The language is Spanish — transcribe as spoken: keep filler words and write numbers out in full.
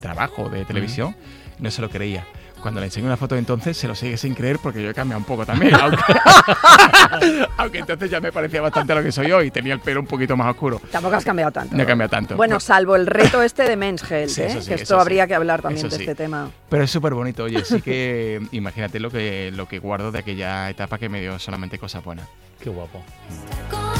trabajo de televisión, mm. no se lo creía. Cuando le enseño una foto de entonces, se lo sigue sin creer porque yo he cambiado un poco también. Aunque, aunque entonces ya me parecía bastante a lo que soy hoy. Tenía el pelo un poquito más oscuro. Tampoco has cambiado tanto. No he cambiado tanto. Bueno, salvo el reto este de Men's Health, sí, ¿eh? sí, que esto habría sí. que hablar también eso de sí. este tema. Pero es súper bonito. Oye, sí que imagínate lo que, lo que guardo de aquella etapa que me dio solamente cosas buenas. Qué guapo.